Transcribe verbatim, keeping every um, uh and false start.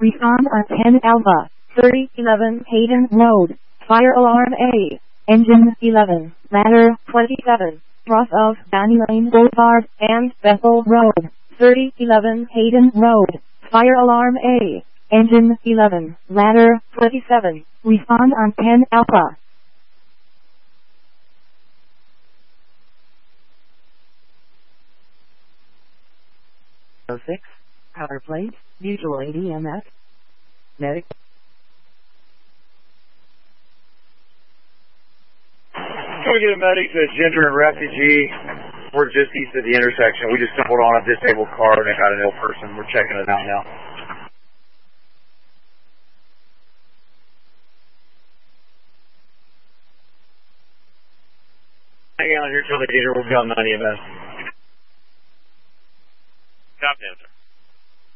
Respond on ten Alpha. thirty eleven Hayden Road. Fire alarm A. Engine eleven. Ladder twenty-seven. Cross of Danny Lane Boulevard and Bethel Road. thirty eleven Hayden Road. Fire alarm A. Engine eleven. Ladder twenty-seven. Respond on ten Alpha. oh six. Power plate. Mutual A D M S. Medic. Can we get a medic to Ginger and Refugee? We're just east of the intersection. We just stumbled on a disabled car and it got an ill person. We're checking it out now. Hang on here till they get here. We'll be on nine E M S. Copy, Answer.